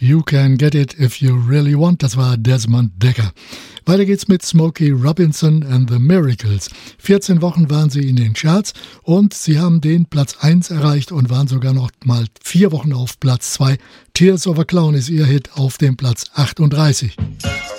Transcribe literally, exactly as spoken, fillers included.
You Can Get It If You Really Want, das war Desmond Dekker. Weiter geht's mit Smokey Robinson and the Miracles. vierzehn Wochen waren sie in den Charts und sie haben den Platz eins erreicht und waren sogar noch mal vier Wochen auf Platz zwei. Tears of a Clown ist ihr Hit auf dem Platz achtunddreißig.